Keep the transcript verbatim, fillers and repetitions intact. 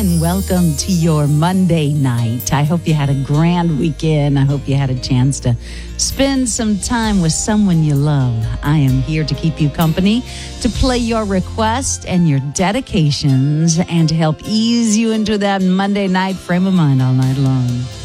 And welcome to your Monday night. I hope you had a grand weekend. I hope you had a chance to spend some time with someone you love. I am here to keep you company, to play your requests and your dedications, and to help ease you into that Monday night frame of mind all night long.